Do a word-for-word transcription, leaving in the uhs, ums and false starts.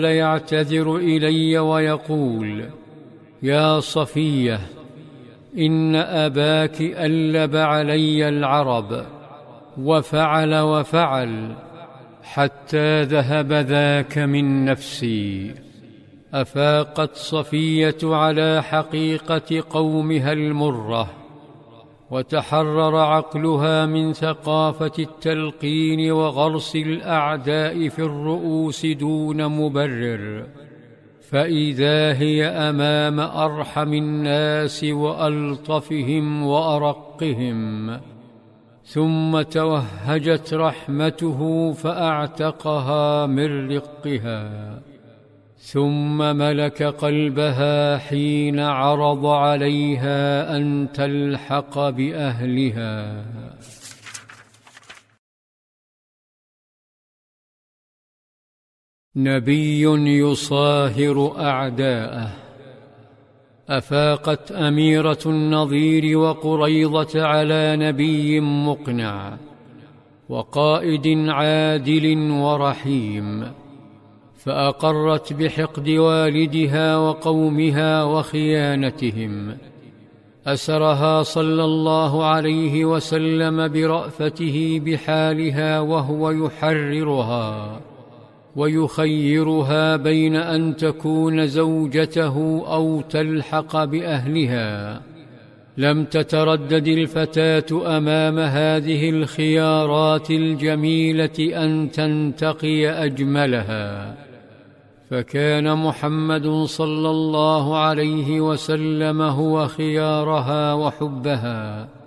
يعتذر إلي ويقول: يا صفية، إن أباك ألب علي العرب وفعل وفعل حتى ذهب ذاك من نفسي. أفاقت صفية على حقيقة قومها المرة، وتحرر عقلها من ثقافة التلقين وغرس الأعداء في الرؤوس دون مبرر، فإذا هي أمام أرحم الناس وألطفهم وأرقهم، ثم توهجت رحمته فأعتقها من رقها، ثم ملك قلبها حين عرض عليها أن تلحق بأهلها. نبي يصاهر أعداءه. أفاقت أميرة النضير وقريضة على نبي مقنع وقائد عادل ورحيم، فأقرت بحقد والدها وقومها وخيانتهم. أسرها صلى الله عليه وسلم برأفته بحالها، وهو يحررها ويخيرها بين أن تكون زوجته أو تلحق بأهلها. لم تتردد الفتاة أمام هذه الخيارات الجميلة أن تنتقي أجملها، فكان محمد صلى الله عليه وسلم هو خيارها وحبها.